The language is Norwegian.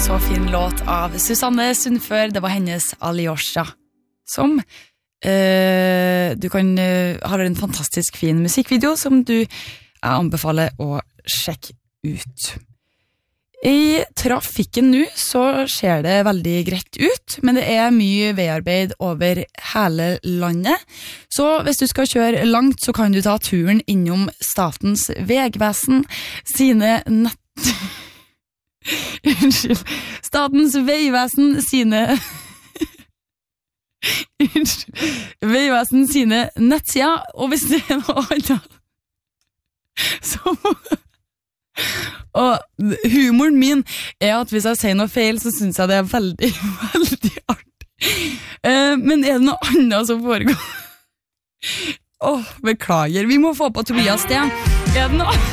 Så fin låt av Susanne Sundfør. Det var hennes Alyosha, som har en fantastisk fin musikkvideo som jeg anbefaler å sjekke ut. I trafikken nå så ser det veldig greit ut, men det mye veiarbeid over hele landet. Så hvis du skal kjøre langt, så kan du ta turen innom Statens Vegvesen sine Statens Vegvesen sine Vegvesen sine nettsider, og hvis det noe annet så og humoren min at hvis jeg sier noe feil, så synes jeg det veldig, veldig artig. Men det noe annet som foregår? Beklager, vi må få på Tobias Sten. Det noe